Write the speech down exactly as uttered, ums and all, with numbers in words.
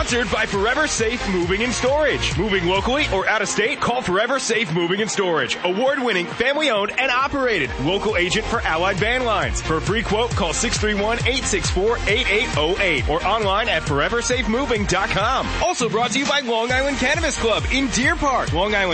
Sponsored by Forever Safe Moving and Storage. Moving locally or out of state, call Forever Safe Moving and Storage. Award-winning, family-owned, and operated. Local agent for Allied Van Lines. For a free quote, call six three one, eight six four, eight eight zero eight or online at forever safe moving dot com. Also brought to you by Long Island Cannabis Club in Deer Park. Long Island